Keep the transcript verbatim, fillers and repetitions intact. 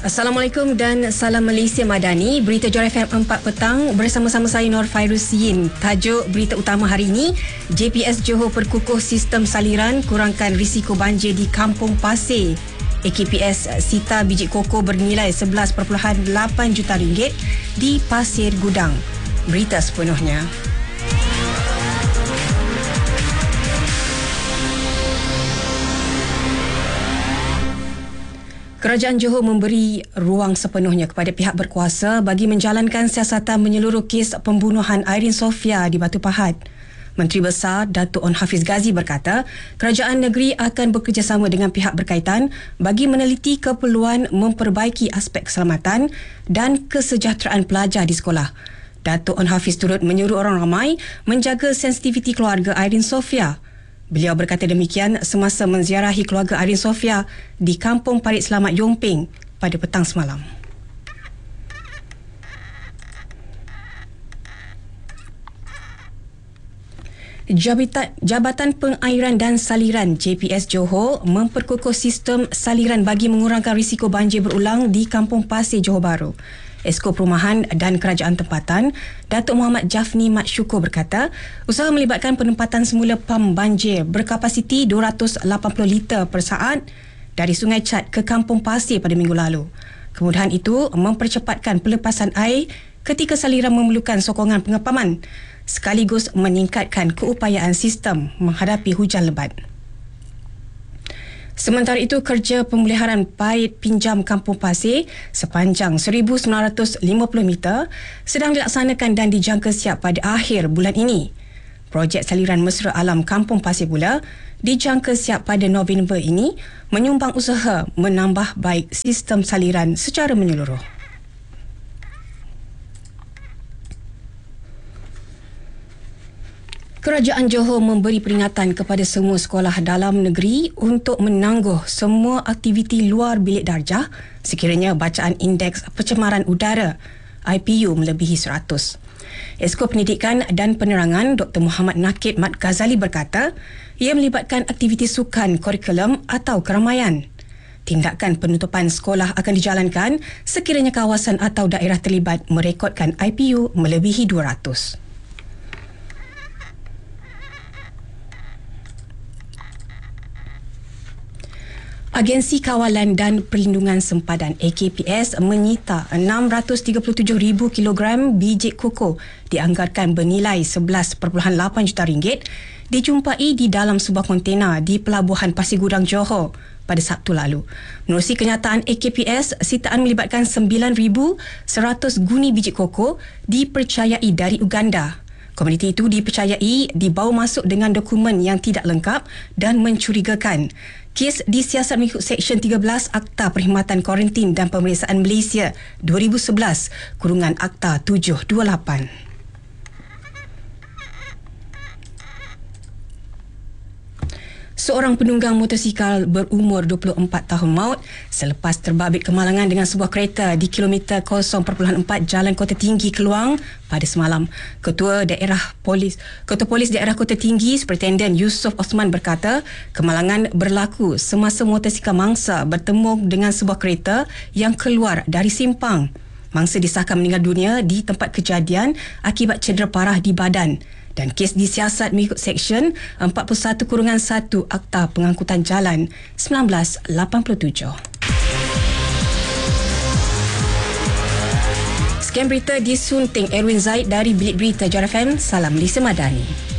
Assalamualaikum dan salam Malaysia Madani. Berita Johor F M empat petang bersama-sama saya Nur Fairuz Yin. Tajuk berita utama hari ini, J P S Johor perkukuh sistem saliran kurangkan risiko banjir di Kampung Pasir. A K P S sita biji koko bernilai sebelas perpuluhan lapan juta ringgit di Pasir Gudang. Berita sepenuhnya. Kerajaan Johor memberi ruang sepenuhnya kepada pihak berkuasa bagi menjalankan siasatan menyeluruh kes pembunuhan Irene Sophia di Batu Pahat. Menteri Besar Datuk On Hafiz Ghazi berkata, kerajaan negeri akan bekerjasama dengan pihak berkaitan bagi meneliti keperluan memperbaiki aspek keselamatan dan kesejahteraan pelajar di sekolah. Datuk On Hafiz turut menyuruh orang ramai menjaga sensitiviti keluarga Irene Sophia. Beliau berkata demikian semasa menziarahi keluarga Irene Sophia di Kampung Parit Selamat Yong Ping pada petang semalam. Jabatan, Jabatan Pengairan dan Saliran J P S Johor memperkukuh sistem saliran bagi mengurangkan risiko banjir berulang di Kampung Pasir Johor Bahru. Esko Perumahan dan Kerajaan Tempatan, Datuk Muhammad Jafni Mat Syukur berkata, usaha melibatkan penempatan semula pam banjir berkapasiti dua ratus lapan puluh liter per saat dari Sungai Chat ke Kampung Pasir pada minggu lalu. Kemudahan itu mempercepatkan pelepasan air ketika saliran memerlukan sokongan pengepaman sekaligus meningkatkan keupayaan sistem menghadapi hujan lebat. Sementara itu, kerja pemeliharaan parit pinjam Kampung Pasir sepanjang seribu sembilan ratus lima puluh meter sedang dilaksanakan dan dijangka siap pada akhir bulan ini. Projek saliran mesra alam Kampung Pasir pula dijangka siap pada November ini, menyumbang usaha menambah baik sistem saliran secara menyeluruh. Kerajaan Johor memberi peringatan kepada semua sekolah dalam negeri untuk menangguh semua aktiviti luar bilik darjah sekiranya bacaan indeks pencemaran udara I P U melebihi seratus. Esko Pendidikan dan Penerangan Doktor Muhammad Nakib Mat Ghazali berkata, ia melibatkan aktiviti sukan kurikulum atau keramaian. Tindakan penutupan sekolah akan dijalankan sekiranya kawasan atau daerah terlibat merekodkan I P U melebihi dua ratus. Agensi Kawalan dan Perlindungan Sempadan A K P S menyita enam ratus tiga puluh tujuh ribu kilogram biji koko dianggarkan bernilai sebelas perpuluhan lapan juta ringgit dijumpai di dalam sebuah kontena di Pelabuhan Pasir Gudang Johor pada Sabtu lalu. Menerusi kenyataan A K P S, sitaan melibatkan sembilan ribu seratus guni biji koko dipercayai dari Uganda. Komuniti itu dipercayai dibawa masuk dengan dokumen yang tidak lengkap dan mencurigakan. Kes disiasat mengikut Seksyen tiga belas Akta Perkhidmatan Kuarantin dan Pemeriksaan Malaysia dua ribu sebelas kurungan Akta tujuh dua lapan. Seorang penunggang motosikal berumur dua puluh empat tahun maut selepas terbabit kemalangan dengan sebuah kereta di kilometer kosong perpuluhan empat Jalan Kota Tinggi Keluang pada semalam. Ketua Daerah Polis Ketua Polis Daerah Kota Tinggi Superintendent Yusof Osman berkata, kemalangan berlaku semasa motosikal mangsa bertemu dengan sebuah kereta yang keluar dari simpang. Mangsa disahkan meninggal dunia di tempat kejadian akibat cedera parah di badan. Dan kes disiasat mengikut Seksyen empat puluh satu kurungan satu Akta Pengangkutan Jalan seribu sembilan ratus lapan puluh tujuh. Sekian berita disunting Erwin Zaid dari Bilik Berita Johor F M. Salam Malaysia Madani.